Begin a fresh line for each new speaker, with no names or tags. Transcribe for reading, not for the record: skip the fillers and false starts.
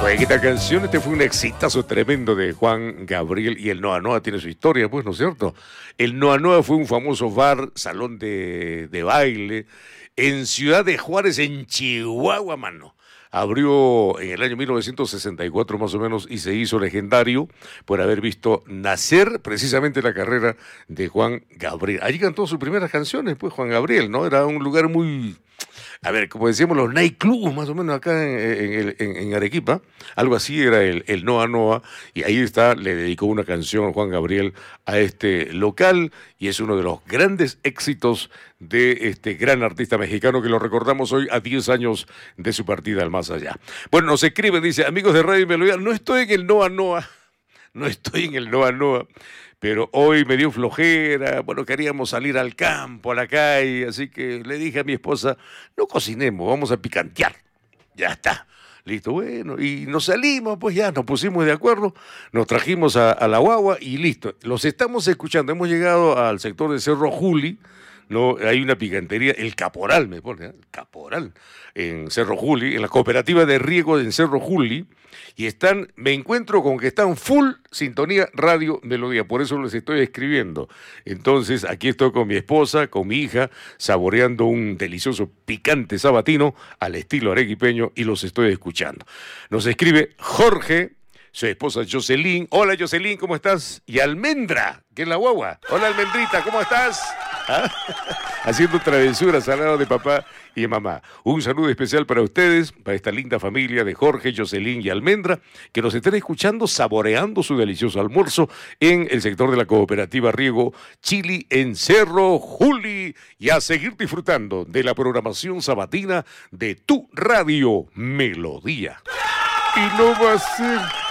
Oye, esta canción, este fue un exitazo tremendo de Juan Gabriel, y el Noa Noa tiene su historia, pues, ¿no es cierto? El Noa Noa fue un famoso bar, salón de baile, en Ciudad de Juárez, en Chihuahua, mano. Abrió en el año 1964 más o menos y se hizo legendario por haber visto nacer precisamente la carrera de Juan Gabriel. Allí cantó sus primeras canciones, pues, Juan Gabriel, ¿no? Era un lugar muy... A ver, como decíamos, los nightclubs más o menos acá en Arequipa, algo así era el Noa Noa, y ahí está, le dedicó una canción Juan Gabriel a este local, y es uno de los grandes éxitos de este gran artista mexicano que lo recordamos hoy a 10 años de su partida al más allá. Bueno, nos escribe, dice, amigos de Radio Melodía, no estoy en el Noa Noa, no estoy en el Noa Noa, pero hoy me dio flojera, bueno, queríamos salir al campo, a la calle, así que le dije a mi esposa, no cocinemos, vamos a picantear. Ya está, listo, bueno, y nos salimos, pues ya, nos pusimos de acuerdo, nos trajimos a la guagua y listo. Los estamos escuchando, hemos llegado al sector de Cerro Juli, no, hay una picantería, el Caporal me pone, el Caporal, en Cerro Juli, en la cooperativa de riego en Cerro Juli, y me encuentro con que están full sintonía Radio Melodía, por eso les estoy escribiendo. Entonces, aquí estoy con mi esposa, con mi hija, saboreando un delicioso picante sabatino al estilo arequipeño, y los estoy escuchando. Nos escribe Jorge, su esposa Jocelyn. Hola Jocelyn, ¿cómo estás? Y Almendra, que es la guagua. Hola Almendrita, ¿cómo estás? ¿Ah? Haciendo travesuras al lado de papá y de mamá. Un saludo especial para ustedes, para esta linda familia de Jorge, Jocelyn y Almendra, que nos estén escuchando, saboreando su delicioso almuerzo en el sector de la cooperativa Riego Chili en Cerro Juli, y a seguir disfrutando de la programación sabatina de tu Radio Melodía. Y no va a ser